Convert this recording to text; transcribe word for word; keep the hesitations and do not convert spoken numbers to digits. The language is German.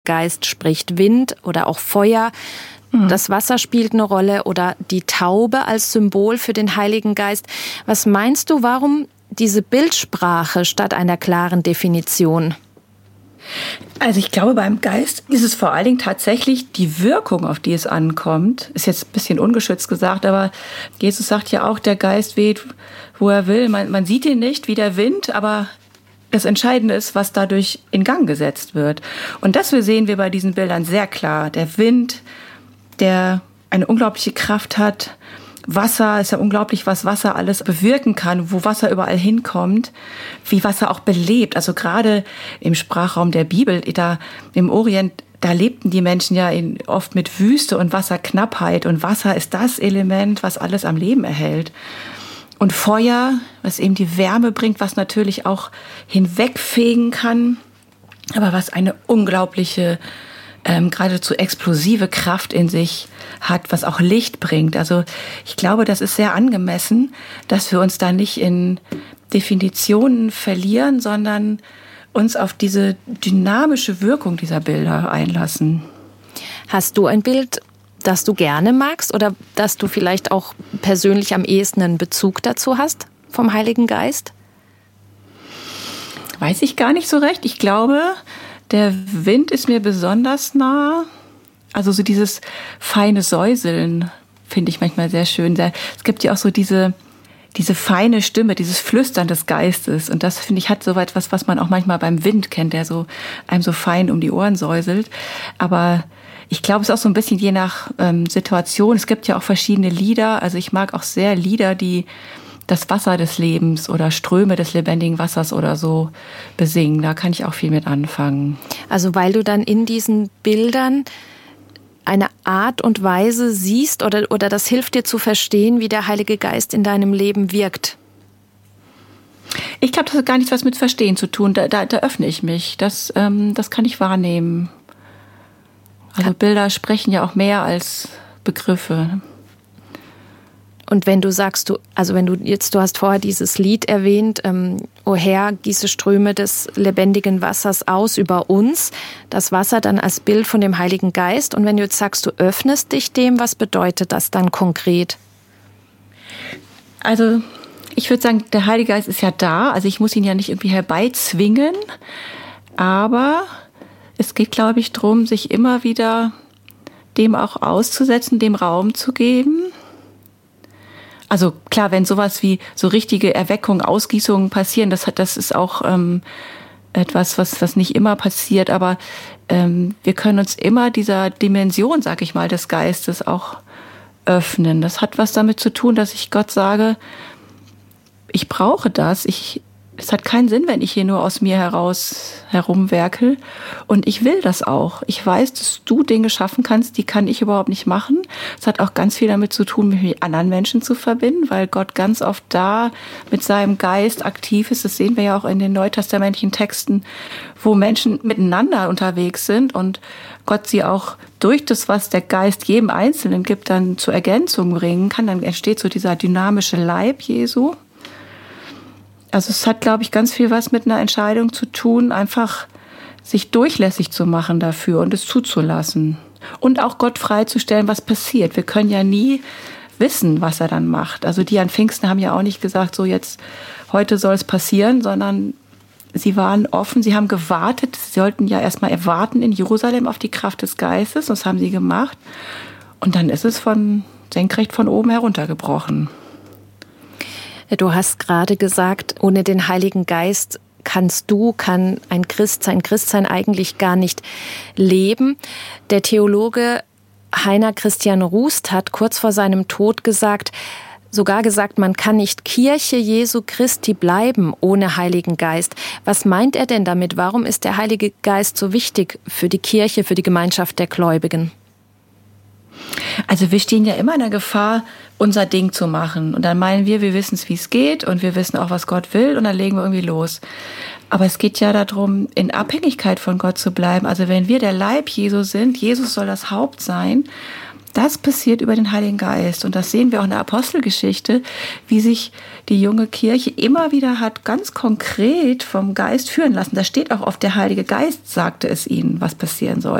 Geist spricht, Wind oder auch Feuer. Mhm. Das Wasser spielt eine Rolle oder die Taube als Symbol für den Heiligen Geist. Was meinst du, warum diese Bildsprache statt einer klaren Definition? Also ich glaube, beim Geist ist es vor allen Dingen tatsächlich die Wirkung, auf die es ankommt. Ist jetzt ein bisschen ungeschützt gesagt, aber Jesus sagt ja auch, der Geist weht, wo er will. Man, man sieht ihn nicht wie der Wind, aber das Entscheidende ist, was dadurch in Gang gesetzt wird. Und das sehen wir bei diesen Bildern sehr klar. Der Wind, der eine unglaubliche Kraft hat. Wasser, ist ja unglaublich, was Wasser alles bewirken kann, wo Wasser überall hinkommt, wie Wasser auch belebt. Also gerade im Sprachraum der Bibel, da im Orient, da lebten die Menschen ja in, oft mit Wüste und Wasserknappheit. Und Wasser ist das Element, was alles am Leben erhält. Und Feuer, was eben die Wärme bringt, was natürlich auch hinwegfegen kann, aber was eine unglaubliche, ähm, geradezu explosive Kraft in sich hat, was auch Licht bringt. Also ich glaube, das ist sehr angemessen, dass wir uns da nicht in Definitionen verlieren, sondern uns auf diese dynamische Wirkung dieser Bilder einlassen. Hast du ein Bild, das du gerne magst oder dass du vielleicht auch persönlich am ehesten einen Bezug dazu hast vom Heiligen Geist? Weiß ich gar nicht so recht. Ich glaube, der Wind ist mir besonders nah. Also so dieses feine Säuseln finde ich manchmal sehr schön. Es gibt ja auch so diese, diese feine Stimme, dieses Flüstern des Geistes. Und das, finde ich, hat so etwas, was man auch manchmal beim Wind kennt, der so einem so fein um die Ohren säuselt. Aber ich glaube, es ist auch so ein bisschen je nach ähm, Situation. Es gibt ja auch verschiedene Lieder. Also ich mag auch sehr Lieder, die das Wasser des Lebens oder Ströme des lebendigen Wassers oder so besingen. Da kann ich auch viel mit anfangen. Also weil du dann in diesen Bildern eine Art und Weise siehst oder, oder das hilft dir zu verstehen, wie der Heilige Geist in deinem Leben wirkt? Ich glaube, das hat gar nichts was mit Verstehen zu tun. Da, da, da öffne ich mich. Das, ähm, das kann ich wahrnehmen. Also Bilder sprechen ja auch mehr als Begriffe. Und wenn du sagst, du, also wenn du jetzt, du hast vorher dieses Lied erwähnt, ähm, O Herr, gieße Ströme des lebendigen Wassers aus über uns, das Wasser dann als Bild von dem Heiligen Geist. Und wenn du jetzt sagst, du öffnest dich dem, was bedeutet das dann konkret? Also ich würde sagen, der Heilige Geist ist ja da, also ich muss ihn ja nicht irgendwie herbeizwingen, aber es geht, glaube ich, darum, sich immer wieder dem auch auszusetzen, dem Raum zu geben. Also klar, wenn sowas wie so richtige Erweckungen, Ausgießungen passieren, das hat, das ist auch ähm, etwas, was, was nicht immer passiert, aber ähm, wir können uns immer dieser Dimension, sag ich mal, des Geistes auch öffnen. Das hat was damit zu tun, dass ich Gott sage, ich brauche das, ich Es hat keinen Sinn, wenn ich hier nur aus mir heraus herumwerkel. Und ich will das auch. Ich weiß, dass du Dinge schaffen kannst, die kann ich überhaupt nicht machen. Es hat auch ganz viel damit zu tun, mich mit anderen Menschen zu verbinden, weil Gott ganz oft da mit seinem Geist aktiv ist. Das sehen wir ja auch in den neutestamentlichen Texten, wo Menschen miteinander unterwegs sind und Gott sie auch durch das, was der Geist jedem Einzelnen gibt, dann zur Ergänzung bringen kann. Dann entsteht so dieser dynamische Leib Jesu. Also es hat, glaube ich, ganz viel was mit einer Entscheidung zu tun, einfach sich durchlässig zu machen dafür und es zuzulassen. Und auch Gott freizustellen, was passiert. Wir können ja nie wissen, was er dann macht. Also die an Pfingsten haben ja auch nicht gesagt, so jetzt, heute soll es passieren, sondern sie waren offen, sie haben gewartet. Sie sollten ja erstmal erwarten in Jerusalem auf die Kraft des Geistes. Das haben sie gemacht. Und dann ist es von senkrecht von oben heruntergebrochen. Du hast gerade gesagt, ohne den Heiligen Geist kannst du, kann ein Christ sein, Christsein eigentlich gar nicht leben. Der Theologe Heiner Christian Rust hat kurz vor seinem Tod gesagt, sogar gesagt, man kann nicht Kirche Jesu Christi bleiben ohne Heiligen Geist. Was meint er denn damit? Warum ist der Heilige Geist so wichtig für die Kirche, für die Gemeinschaft der Gläubigen? Also wir stehen ja immer in der Gefahr, unser Ding zu machen. Und dann meinen wir, wir wissen es, wie es geht und wir wissen auch, was Gott will und dann legen wir irgendwie los. Aber es geht ja darum, in Abhängigkeit von Gott zu bleiben. Also wenn wir der Leib Jesu sind, Jesus soll das Haupt sein, Das passiert über den Heiligen Geist. Und das sehen wir auch in der Apostelgeschichte, wie sich die junge Kirche immer wieder hat ganz konkret vom Geist führen lassen. Da steht auch oft, der Heilige Geist sagte es ihnen, was passieren soll.